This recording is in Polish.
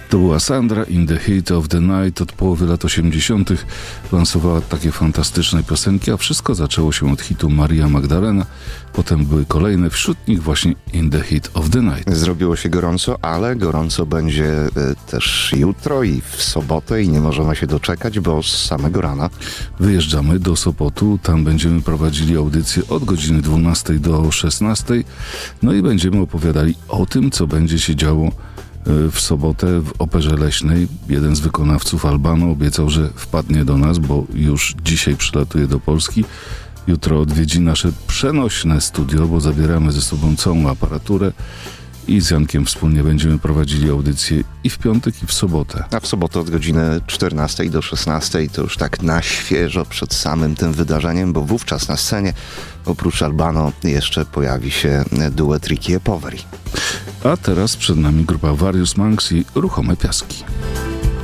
To była Sandra in the Heat of the Night. Od połowy lat 80. lansowała takie fantastyczne piosenki, a wszystko zaczęło się od hitu Maria Magdalena. Potem były kolejne, wśród nich właśnie In the Heat of the Night. Zrobiło się gorąco, ale gorąco będzie też jutro i w sobotę i nie możemy się doczekać, bo z samego rana wyjeżdżamy do Sopotu. Tam będziemy prowadzili audycję od godziny 12 do 16. No i będziemy opowiadali o tym, co będzie się działo w sobotę w Operze Leśnej. Jeden z wykonawców, Albano, obiecał, że wpadnie do nas, bo już dzisiaj przylatuje do Polski. Jutro odwiedzi nasze przenośne studio, bo zabieramy ze sobą całą aparaturę i z Jankiem wspólnie będziemy prowadzili audycję i w piątek, i w sobotę. A w sobotę od godziny 14 do 16 to już tak na świeżo przed samym tym wydarzeniem, bo wówczas na scenie oprócz Albano jeszcze pojawi się duet Ricky e Poveri. A teraz przed nami grupa Various Monks i Ruchome Piaski.